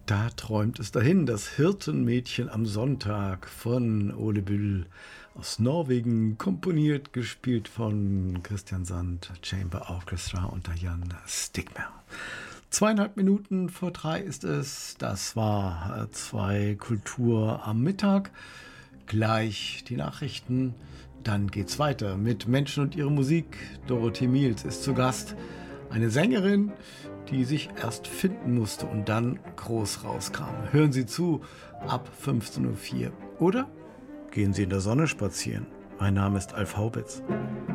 Da träumt es dahin, das Hirtenmädchen am Sonntag von Ole Bull aus Norwegen, komponiert, gespielt von Christian Sand, Chamber Orchestra unter Jan Stigmer. 2,5 Minuten vor 3 ist es. Das war 2 Kultur am Mittag. Gleich die Nachrichten. Dann geht's weiter mit Menschen und ihre Musik. Dorothee Miels ist zu Gast. Eine Sängerin, die sich erst finden musste und dann groß rauskam. Hören Sie zu ab 15:04 Uhr. Oder gehen Sie in der Sonne spazieren. Mein Name ist Alf Haubitz.